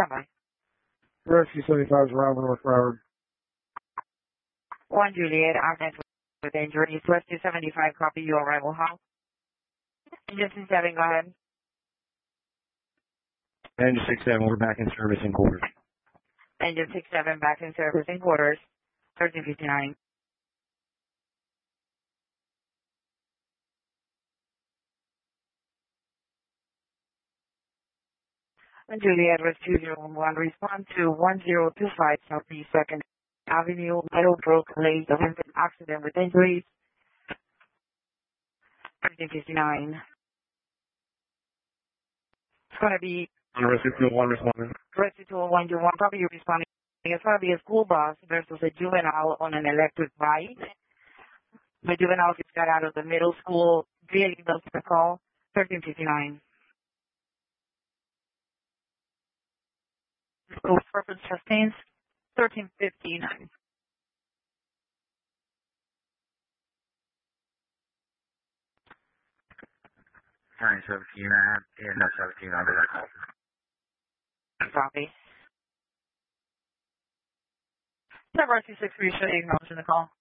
Standby. Rescue 75 is around North Broward. 1 Juliet, accident with injuries. Rescue 75, copy your arrival. How? Engine 7, go ahead. Engine 67, we're back in service in quarters. Engine 67, back in service in quarters. 1359. Juliet, Rescue 011, respond to 1025 Southeast 2nd Avenue, Meadowbrook, Lake, accident with injuries. 1359. It's going to be Rescue 201 responding. Rescue 201, you want probably responding. It's going to be a school bus versus a juvenile on an electric bike. The juvenile just got out of the middle school. Vehicle to call. 1359. School purpose sustains. 1359. Fine, 17, and no 17 under that call. Copy. Rescue 6 3 should acknowledge in the call.